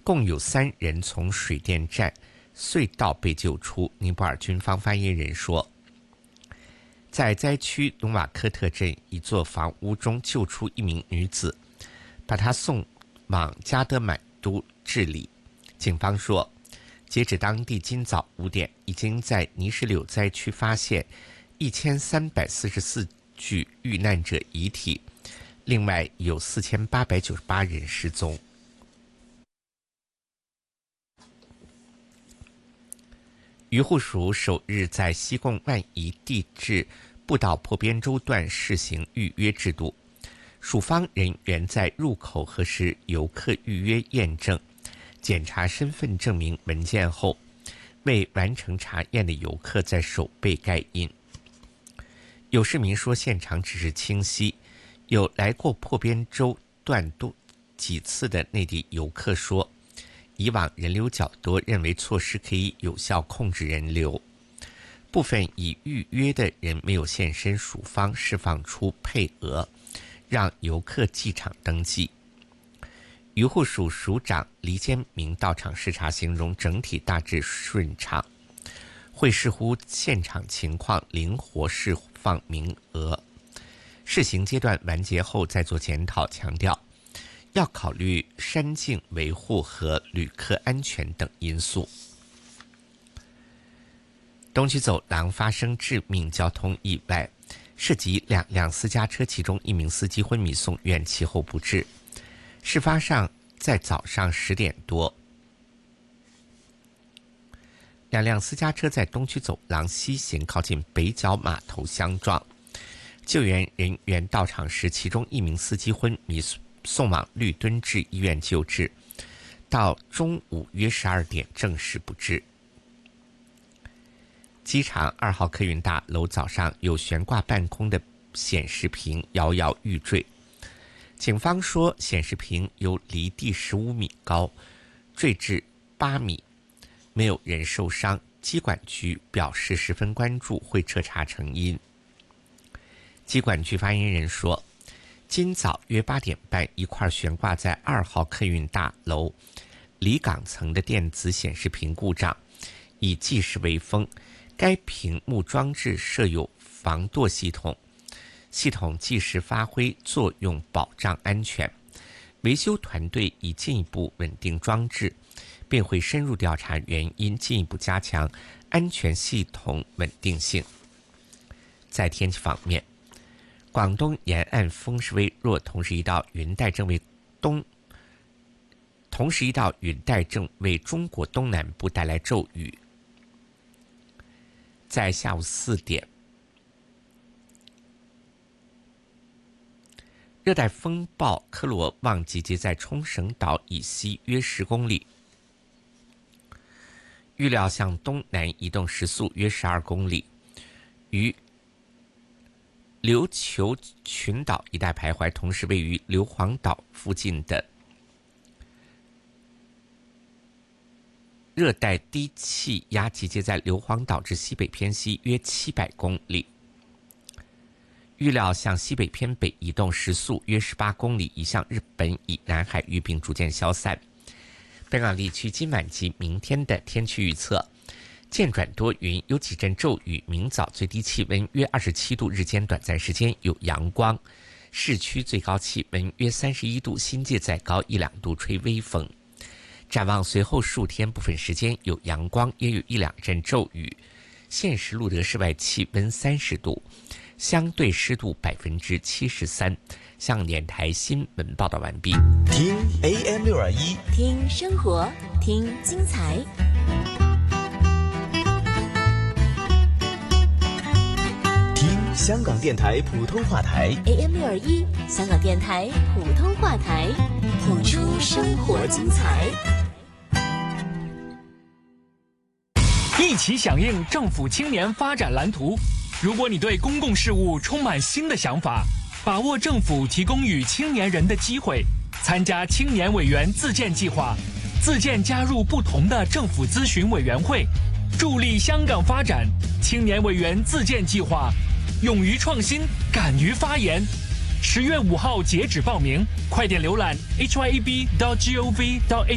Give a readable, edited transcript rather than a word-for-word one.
共有3人从水电站隧道被救出。尼泊尔军方发言人说，在灾区努瓦科特镇一座房屋中救出一名女子，把她送往加德满都治理。警方说，截止当地今早5点，已经在泥石流灾区发现1344具遇难者遗体，另外有4898人失踪。渔护署首日在西贡万宜地质步道破边洲段试行预约制度，署方人员在入口核实游客预约验证、检查身份证明文件后，未完成查验的游客在手背盖印。有市民说现场只是清晰，有来过破边洲段多几次的内地游客说，以往人流较多，认为措施可以有效控制人流。部分已预约的人没有现身，署方释放出配额，让游客进场登记。渔护署署长黎坚明到场视察，形容整体大致顺畅，会视乎现场情况灵活释放名额。试行阶段完结后再做检讨，强调要考虑山径维护和旅客安全等因素。东区走廊发生致命交通意外，涉及2辆私家车，其中一名司机昏迷送院，其后不治。事发在早上10点多，2辆私家车在东区走廊西行靠近北角码头相撞，救援人员到场时，其中一名司机昏迷送往绿墩治医院救治，到中午约12点证实不治。机场2号客运大楼早上有悬挂半空的显示屏摇摇欲坠，警方说显示屏由离地15米高坠至8米，没有人受伤。机管局表示十分关注，会彻查成因。机管局发言人说，今早约8点半，一块悬挂在2号客运大楼离港层的电子显示屏故障，以计时为风。该屏幕装置设有防堕系统，系统计时发挥作用，保障安全。维修团队已进一步稳定装置，并会深入调查原因，进一步加强安全系统稳定性。在天气方面，广东沿岸风势微弱，同时一道云带正为中国东南部带来骤雨。在下午4点，热带风暴科罗旺集结在冲绳岛以西约10公里，预料向东南移动，时速约12公里，于琉球群岛一带徘徊。同时位于硫磺岛附近的热带低气压集结在硫磺岛至西北偏西约700公里，预料向西北偏北移动，时速约18公里，移向日本以南海域并逐渐消散。本港地区今晚及明天的天气预测，渐转多云，有几阵骤雨，明早最低气温约27度，日间短暂时间有阳光，市区最高气温约31度，新界再高1-2度，吹微风。展望随后数天，部分时间有阳光，也有1-2阵骤雨。现时录得室外气温30度，相对湿度73%。向港电台新闻报道完毕。 听 AM621， 听生活，听精彩。 听香港电台普通话台 AM621，香港电台普通话台，谱出生活精彩。 一起响应政府青年发展蓝图。如果你对公共事务充满新的想法，把握政府提供与青年人的机会，参加青年委员自荐计划，自荐加入不同的政府咨询委员会，助力香港发展。青年委员自荐计划，勇于创新，敢于发言。10月5号截止报名，快点浏览 hyeb.gov.hk